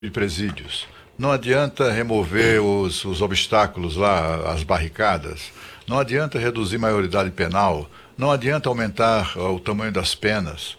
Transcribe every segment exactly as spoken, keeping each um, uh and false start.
de presídios. Não adianta remover os, os obstáculos lá, as barricadas. Não adianta reduzir maioridade penal. Não adianta aumentar uh, o tamanho das penas.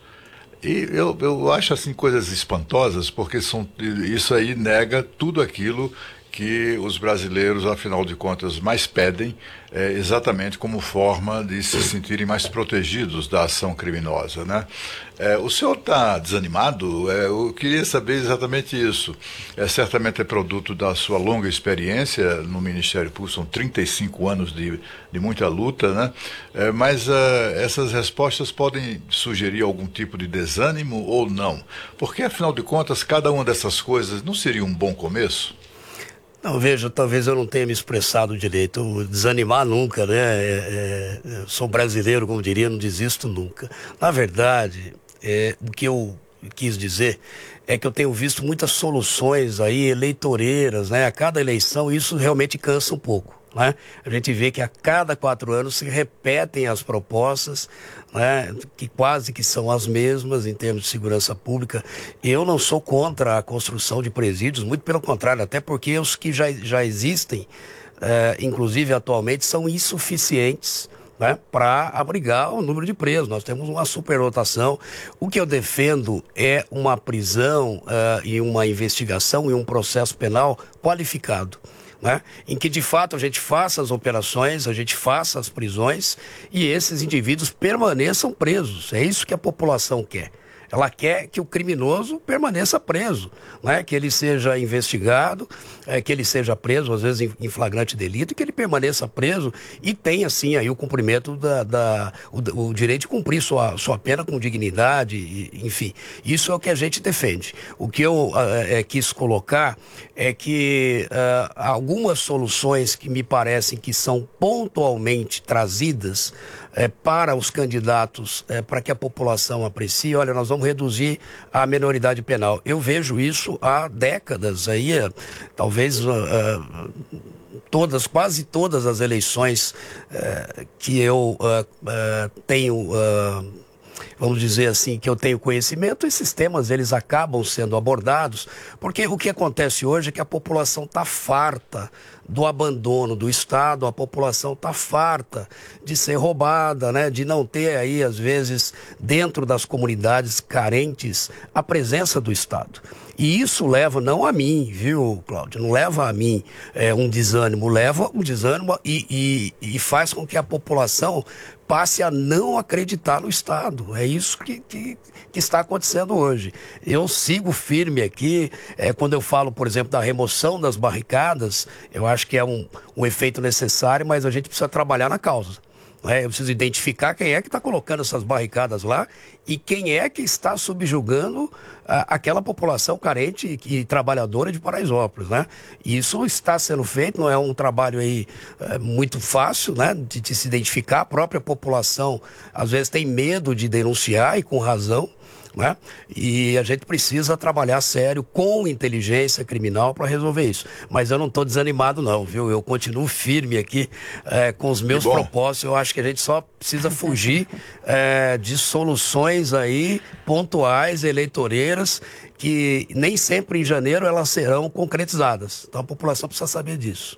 E eu, eu acho assim coisas espantosas, porque são, isso aí nega tudo aquilo que os brasileiros, afinal de contas, mais pedem, é, exatamente como forma de se sentirem mais protegidos da ação criminosa, né? É, o senhor está desanimado? É, eu queria saber exatamente isso. É, certamente é produto da sua longa experiência no Ministério Público, são trinta e cinco anos de, de muita luta, né? É, mas uh, essas respostas podem sugerir algum tipo de desânimo ou não? Porque, afinal de contas, cada uma dessas coisas não seria um bom começo? Não, veja, talvez eu não tenha me expressado direito. Desanimar nunca, né? É, é, sou brasileiro, como diria, não desisto nunca. Na verdade, é, o que eu quis dizer é que eu tenho visto muitas soluções aí eleitoreiras, né? A cada eleição, isso realmente cansa um pouco, né? A gente vê que a cada quatro anos se repetem as propostas, né, que quase que são as mesmas em termos de segurança pública. Eu não sou contra a construção de presídios, muito pelo contrário, até porque os que já, já existem, eh, inclusive atualmente, são insuficientes, né, para abrigar o número de presos. Nós temos uma superlotação. O que eu defendo é uma prisão uh, e uma investigação e um processo penal qualificado, né? Em que de fato a gente faça as operações, a gente faça as prisões e esses indivíduos permaneçam presos. É isso que a população quer. Ela quer que o criminoso permaneça preso, né? Que ele seja investigado, é, que ele seja preso, às vezes em, em flagrante delito, e que ele permaneça preso e tenha, sim, aí o cumprimento da, da o, o direito de cumprir sua, sua pena com dignidade, e, enfim. Isso é o que a gente defende. O que eu é, quis colocar é que uh, algumas soluções que me parecem que são pontualmente trazidas É, para os candidatos, é, para que a população aprecie, olha, nós vamos reduzir a menoridade penal. Eu vejo isso há décadas, aí, talvez uh, uh, todas, quase todas as eleições uh, que eu uh, uh, tenho... Uh, vamos dizer assim, que eu tenho conhecimento, esses temas eles acabam sendo abordados, porque o que acontece hoje é que a população está farta do abandono do Estado, a população está farta de ser roubada, né, de não ter aí, às vezes, dentro das comunidades carentes, a presença do Estado. E isso leva, não a mim, viu, Cláudio, não leva a mim é, um desânimo, leva um desânimo e, e, e faz com que a população passe a não acreditar no Estado. É isso que, que, que está acontecendo hoje. Eu sigo firme aqui, é, quando eu falo, por exemplo, da remoção das barricadas, eu acho que é um, um efeito necessário, mas a gente precisa trabalhar na causa. É, eu preciso identificar quem é que está colocando essas barricadas lá e quem é que está subjugando a, aquela população carente e, e trabalhadora de Paraisópolis, né? E isso está sendo feito, não é um trabalho aí é, muito fácil, né? De, de se identificar. A própria população às vezes tem medo de denunciar e com razão, né? E a gente precisa trabalhar sério com inteligência criminal para resolver isso. Mas eu não estou desanimado não, viu? Eu continuo firme aqui é, com os meus propósitos. Eu acho que a gente só precisa fugir é, de soluções aí pontuais, eleitoreiras, que nem sempre em janeiro elas serão concretizadas. Então a população precisa saber disso.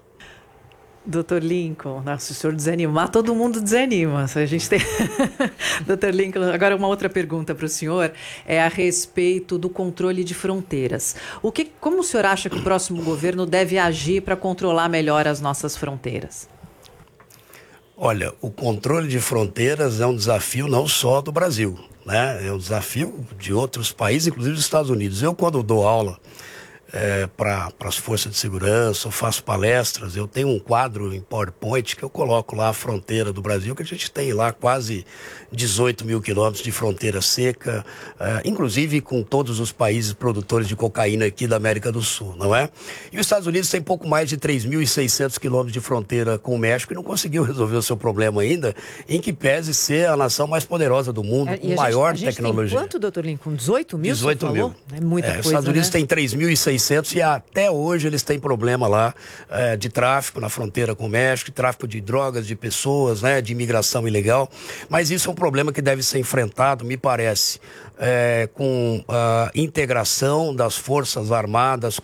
doutor Lincoln, se o senhor desanimar, todo mundo desanima. A gente tem... doutor Lincoln, agora uma outra pergunta para o senhor é a respeito do controle de fronteiras. O que, como o senhor acha que o próximo governo deve agir para controlar melhor as nossas fronteiras? Olha, o controle de fronteiras é um desafio não só do Brasil, né? É um desafio de outros países, inclusive dos Estados Unidos. Eu, quando dou aula É, para as forças de segurança, eu faço palestras, eu tenho um quadro em PowerPoint que eu coloco lá a fronteira do Brasil, que a gente tem lá quase dezoito mil quilômetros de fronteira seca, é, inclusive com todos os países produtores de cocaína aqui da América do Sul, não é? E os Estados Unidos tem pouco mais de três mil e seiscentos quilômetros de fronteira com o México e não conseguiu resolver o seu problema ainda, em que pese ser a nação mais poderosa do mundo, é, com maior gente, a gente tecnologia. Tem quanto, doutor Lincoln? dezoito mil? dezoito mil. É muita é, coisa, os Estados Unidos né? tem três mil e seiscentos seiscentos, e até hoje eles têm problema lá é, de tráfico na fronteira com o México, tráfico de drogas, de pessoas, né, de imigração ilegal. Mas isso é um problema que deve ser enfrentado, me parece, é, com a integração das Forças Armadas